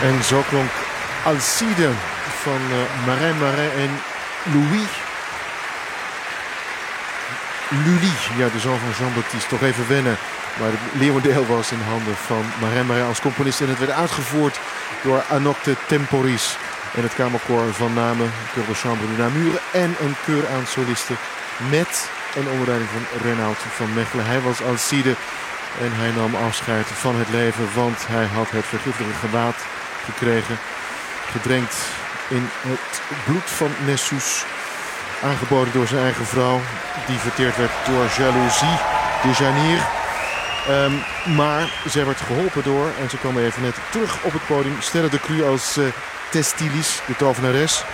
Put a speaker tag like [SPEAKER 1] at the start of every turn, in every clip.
[SPEAKER 1] En zo klonk Alcide van Marin en Louis. Lully, ja, de zoon van Jean-Baptiste. Toch even wennen. Maar het leeuwendeel was in handen van Marin als componist. En het werd uitgevoerd door Anocte Temporis. En het kamerkoor van Namen, Chœur de Chambre du Namur. En een keur aan solisten met een onderleiding van Reinoud van Mechelen. Hij was Alcide en hij nam afscheid van het leven. Want hij had het vergiftige gewaad gekregen. Gedrenkt in het bloed van Nessus. Aangeboden door zijn eigen vrouw. Die verteerd werd door jaloezie. Déjanire. Maar zij werd geholpen door, en ze kwam even net terug op het podium, Stella de Cru als Testilis, de tovenares.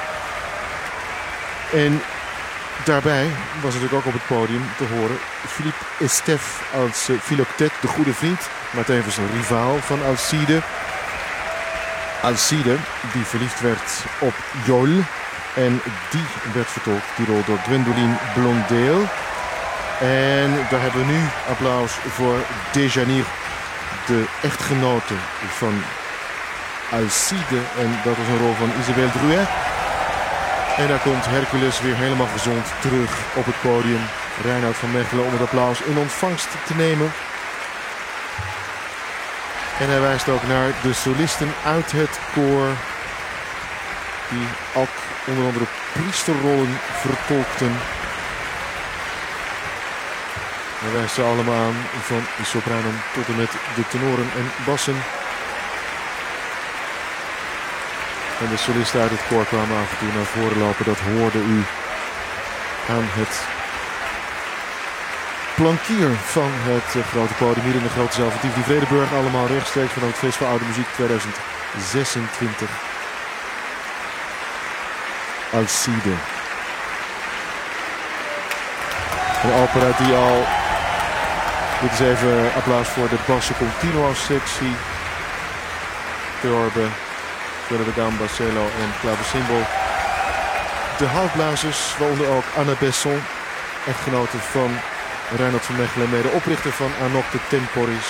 [SPEAKER 1] En daarbij was natuurlijk ook op het podium te horen Philippe Estève als Philoctète, de goede vriend, maar tevens een rivaal van Alcide. Alcide, die verliefd werd op Jol. En die werd vertolkt, die rol, door Gwendoline Blondeel. En daar hebben we nu applaus voor Déjanire, de echtgenote van Alcide. En dat was een rol van Isabelle Drouet. En daar komt Hercules weer helemaal gezond terug op het podium. Reinoud van Mechelen om het applaus in ontvangst te nemen. En hij wijst ook naar de solisten uit het koor. Die ook onder andere priesterrollen vertolkten. Hij wijst ze allemaal aan, van de sopranen tot en met de tenoren en bassen. En de solisten uit het koor kwamen af en toe naar voren lopen. Dat hoorde u aan het plankier van het grote podium hier in de grote zaal van Tivoli Vredenburg. Allemaal rechtstreeks vanuit het Festival Oude Muziek 2026. Alcide. Een opera die al... Dit is even applaus voor de basso continuo sectie. Theorbe, Fiore de Gamba, cello en clavecembal. De houtblazers, waaronder ook Anna Besson, echtgenote van Reinoud van Mechelen, mede oprichter van Anocte Temporis.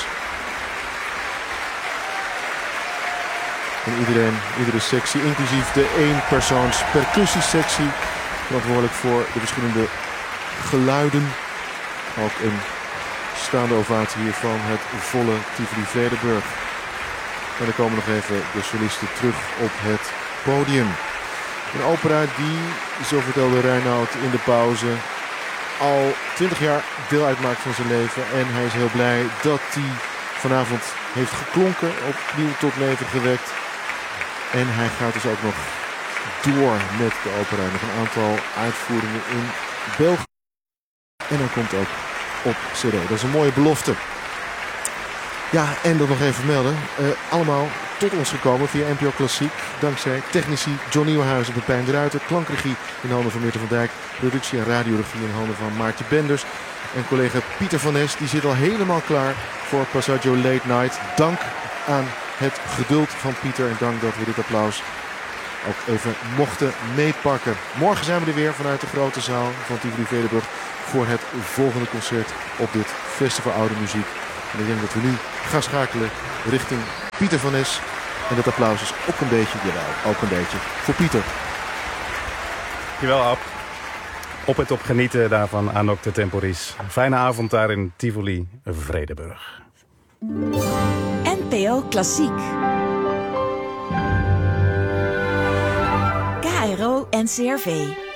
[SPEAKER 1] En iedere sectie, inclusief de eenpersoons percussiesectie, verantwoordelijk voor de verschillende geluiden. Ook een staande ovatie hier van het volle Tivoli Vredenburg. En dan komen nog even de solisten terug op het podium. Een opera die, zo vertelde Reinoud in de pauze, al 20 jaar deel uitmaakt van zijn leven. En hij is heel blij dat hij vanavond heeft geklonken, opnieuw tot leven gewekt. En hij gaat dus ook nog door met de opera. Nog een aantal uitvoeringen in België. En dan komt ook op CD. Dat is een mooie belofte. Ja, en dat nog even melden. Allemaal tot ons gekomen via NPO Klassiek. Dankzij technici John Nieuwenhuizen en Pepijn de Ruiter. Klankregie in handen van Meerte van Dijk. Productie en radioregie in handen van Maartje Benders. En collega Pieter van Nes, die zit al helemaal klaar voor Passaggio Late Night. Dank aan het geduld van Pieter. En dank dat we dit applaus ook even mochten meepakken. Morgen zijn we er weer vanuit de grote zaal van Tivoli Vredenburg voor het volgende concert op dit Festival Oude Muziek. En ik denk dat we nu gaan schakelen richting Pieter van Nes. En dat applaus is ook een beetje, jawel, ook een beetje voor Pieter.
[SPEAKER 2] Dankjewel, Ab. Op en top genieten daarvan Anocte Temporis. Fijne avond daar in Tivoli Vredenburg.
[SPEAKER 3] NPO Klassiek. KRO NCRV.